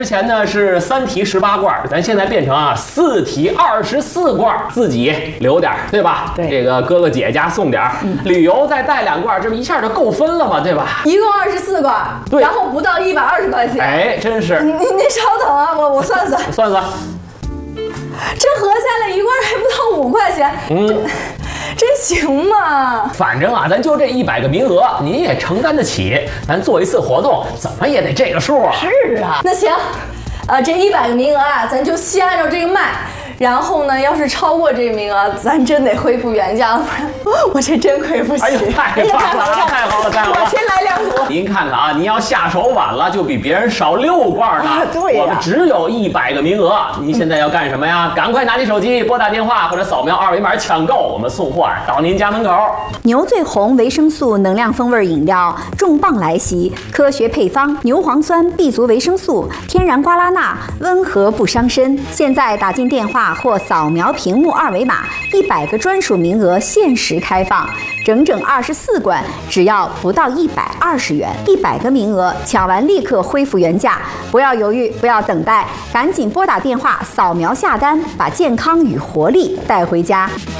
之前呢是3题18罐，咱现在变成4题24罐，自己留点，对吧？ 对， 这个哥哥姐家送点，旅游再带2罐，这么一下就够分了嘛，对吧？ 一共24罐， 对， 然后不到120块钱。 哎，真是。 您稍等啊，我算算。 算算。 这合下来1罐还不到5块钱。这行吗？ 反正咱就这100个名额，您也承担得起。咱做一次活动，怎么也得这个数啊。 是啊。那行，这100个名额咱就先按照这个卖。然后呢，要是超过这个名额，咱真得恢复原价，不然我这真亏不起。 哎呦，太棒了，太好了，太好了！ 我先来2组。 您看看您要下手晚了，就比别人少6罐呢。 对呀， 我们只有100个名额。您现在要干什么呀？赶快拿起手机拨打电话或者扫描2维码抢购，我们送货到您家门口。 牛最红维生素能量风味饮料重磅来袭，科学配方，牛磺酸、B 族维生素，天然瓜拉钠，温和不伤身。现在打进电话或扫描屏幕2维码，100个专属名额限时开放，整整24罐，只要不到120元，100个名额抢完立刻恢复原价，不要犹豫，不要等待，赶紧拨打电话扫描下单，把健康与活力带回家。